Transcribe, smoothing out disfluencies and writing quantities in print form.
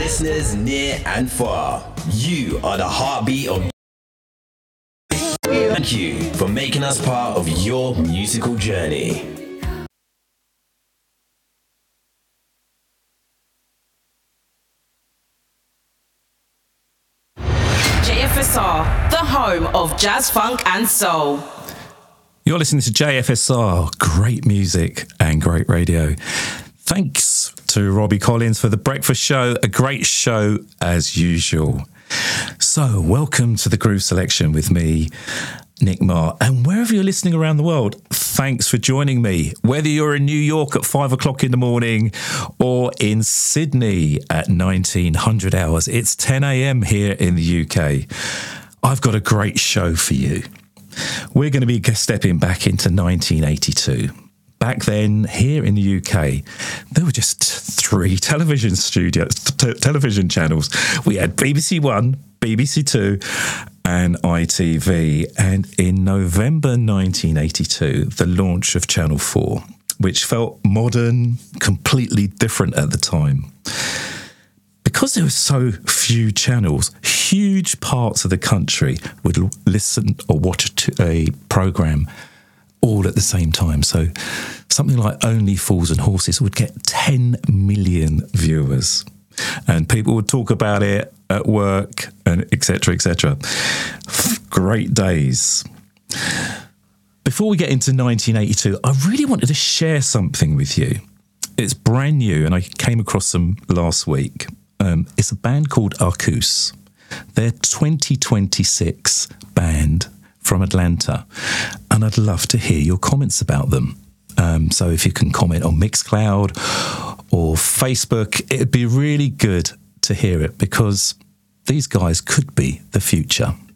listeners near and far. You are the heartbeat of. Thank you for making us part of your musical journey. JFSR, the home of jazz, funk and soul. You're listening to JFSR, great music and great radio. Thanks to Robbie Collins for the breakfast show, a great show as usual. So, welcome to the Groove Selection with me, Nick Marr. And wherever you're listening around the world, thanks for joining me. Whether you're in New York at 5 o'clock in the morning or in Sydney at 1900 hours, it's 10 a.m. here in the UK. I've got a great show for you. We're going to be stepping back into 1982. Back then, here in the UK, there were just 3 television channels. We had BBC One, BBC Two, and ITV. And in November 1982, the launch of Channel 4, which felt modern, completely different at the time. Because there were so few channels, huge parts of the country would listen or watch a programme all at the same time. So something like Only Fools and Horses would get 10 million viewers. And people would talk about it at work and etc., etc. Great days. Before we get into 1982, I really wanted to share something with you. It's brand new and I came across them last week. It's a band called Arcus. They're 2026 band from Atlanta, and I'd love to hear your comments about them. So if you can comment on Mixcloud or Facebook, it'd be really good to hear it because these guys could be the future.